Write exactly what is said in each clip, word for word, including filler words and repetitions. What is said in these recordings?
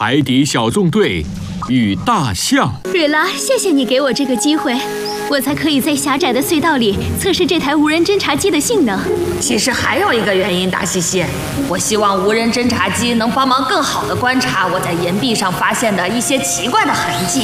海底小纵队与大象。 瑞拉，谢谢你给我这个机会，我才可以在狭窄的隧道里测试这台无人侦察机的性能。 其实还有一个原因，达西西，我希望无人侦察机能帮忙更好地观察我在岩壁上发现的一些奇怪的痕迹。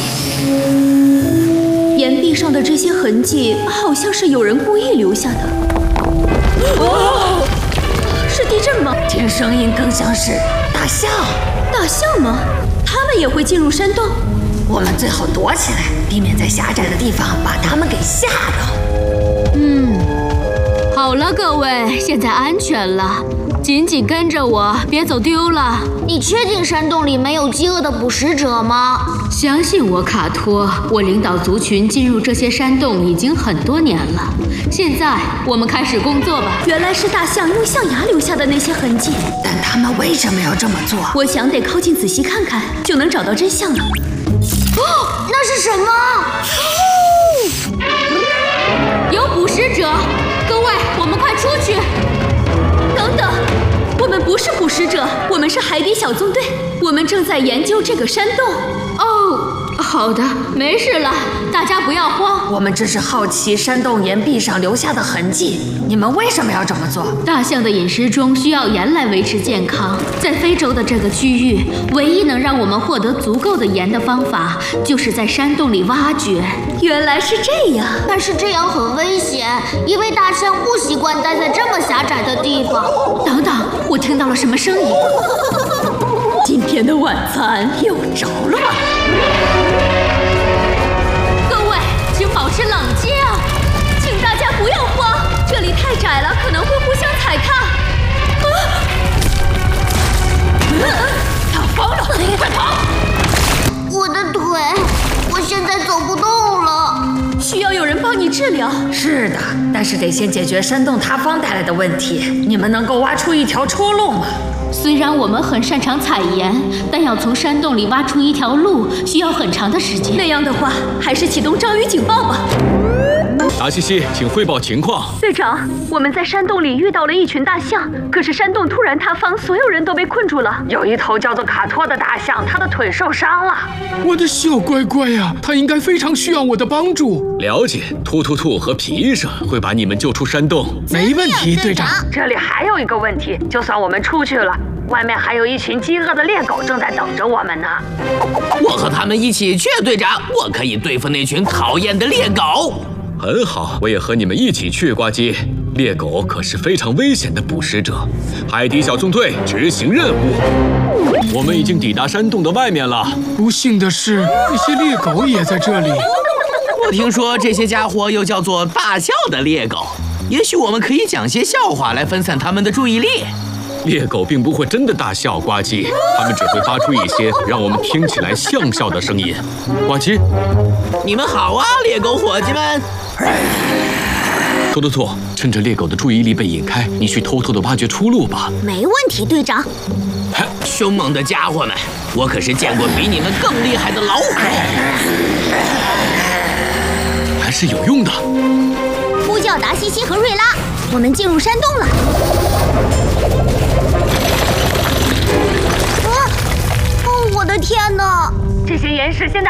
岩壁上的这些痕迹，好像是有人故意留下的。哦，是地震吗？ 听声音更像是大象。 大象吗？它们也会进入山洞？ 我们最好躲起来，避免在狭窄的地方把它们给吓到。 嗯，好了，各位，现在安全了，紧紧跟着我，别走丢了。 你确定山洞里没有饥饿的捕食者吗？ 相信我，卡托，我领导族群进入这些山洞已经很多年了。现在我们开始工作吧。原来是大象用象牙留下的那些痕迹， 但他们为什么要这么做？ 我想得靠近仔细看看，就能找到真相了。 哦，那是什么？ 哦，有捕食者！各位，我们快出去！等等，我们不是捕食者，我们是海底小纵队，我们正在研究这个山洞。哦，好的，没事了，大家不要慌。 我们只是好奇山洞岩壁上留下的痕迹，你们为什么要这么做？ 大象的饮食中需要盐来维持健康，在非洲的这个区域，唯一能让我们获得足够的盐的方法，就是在山洞里挖掘。原来是这样， 但是这样很危险，因为大象不习惯待在这么狭窄的地方。 等等，我听到了什么声音？今天的晚餐又着了。各位，请保持冷静，请大家不要慌，这里太窄了，可能会互相踩踏。啊！ 他疯了，快跑！ 我的腿，我现在走不动了， 需要有人帮你治疗。 是的，但是得先解决山洞塌方带来的问题。你们能够挖出一条出路吗？ 虽然我们很擅长采盐，但要从山洞里挖出一条路，需要很长的时间。那样的话，还是启动章鱼警报吧。 达西西，请汇报情况。 队长，我们在山洞里遇到了一群大象，可是山洞突然塌方，所有人都被困住了。 有一头叫做卡托的大象，它的腿受伤了。 我的小乖乖呀、啊，它应该非常需要我的帮助。 了解，突突兔和皮医生会把你们救出山洞。 没问题，队长。 这里还有一个问题，就算我们出去了，外面还有一群饥饿的猎狗正在等着我们呢。 我和他们一起去，队长，我可以对付那群讨厌的猎狗。 很好，我也和你们一起去，呱唧。猎狗可是非常危险的捕食者。海底小纵队执行任务。我们已经抵达山洞的外面了。 不幸的是，那些猎狗也在这里。 我听说这些家伙又叫做大笑的猎狗，也许我们可以讲些笑话来分散他们的注意力。 猎狗并不会真的大笑，呱唧，它们只会发出一些让我们听起来像笑的声音。呱唧， 你们好啊，猎狗伙计们！ 突突兔，趁着猎狗的注意力被引开，你去偷偷的挖掘出路吧。 没问题，队长。 凶猛的家伙们，我可是见过比你们更厉害的老虎。 还是有用的。 呼叫达西西和瑞拉，我们进入山洞了。啊！哦，我的天哪！ 这些岩石现在